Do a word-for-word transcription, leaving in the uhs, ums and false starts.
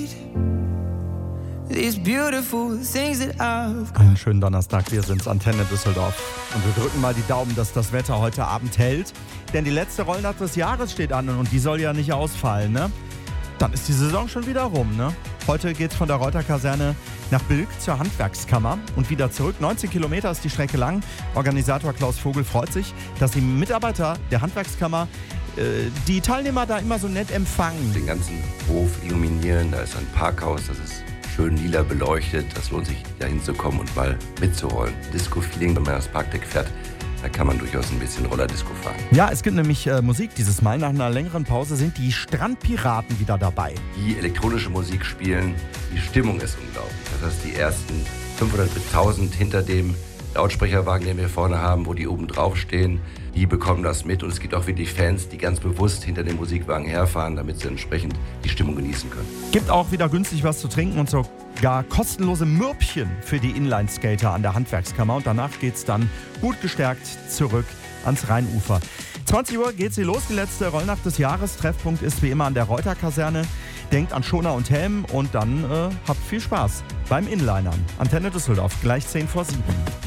Einen schönen Donnerstag, wir sind's, Antenne Düsseldorf. Und wir drücken mal die Daumen, dass das Wetter heute Abend hält. Denn die letzte Rollnacht des Jahres steht an und die soll ja nicht ausfallen, ne? Dann ist die Saison schon wieder rum, ne? Heute geht's von der Reuter-Kaserne nach Bilk zur Handwerkskammer und wieder zurück. neunzehn Kilometer ist die Strecke lang. Organisator Klaus Vogel freut sich, dass die Mitarbeiter der Handwerkskammer äh, die Teilnehmer da immer so nett empfangen. Den ganzen Hof illuminieren, da ist ein Parkhaus, das ist schön lila beleuchtet. Das lohnt sich, da hinzukommen und mal mitzurollen. Disco-Feeling, wenn man das Parkdeck fährt, da kann man durchaus ein bisschen Rollerdisco fahren. Ja, es gibt nämlich äh, Musik dieses Mal. Nach einer längeren Pause sind die Strandpiraten wieder dabei. Die elektronische Musik spielen, die Stimmung ist unglaublich. Das heißt, die ersten fünfhundert bis tausend hinter dem Lautsprecherwagen, den wir vorne haben, wo die oben drauf stehen, die bekommen das mit. Und es gibt auch wirklich Fans, die ganz bewusst hinter dem Musikwagen herfahren, damit sie entsprechend die Stimmung genießen können. Gibt auch wieder günstig was zu trinken und sogar kostenlose Mürbchen für die Inline-Skater an der Handwerkskammer. Und danach geht's dann gut gestärkt zurück ans Rheinufer. zwanzig Uhr geht sie los, die letzte Rollnacht des Jahres. Treffpunkt ist wie immer an der Reuter-Kaserne. Denkt an Schoner und Helm und dann äh, habt viel Spaß beim Inlinern. Antenne Düsseldorf, gleich zehn vor sieben.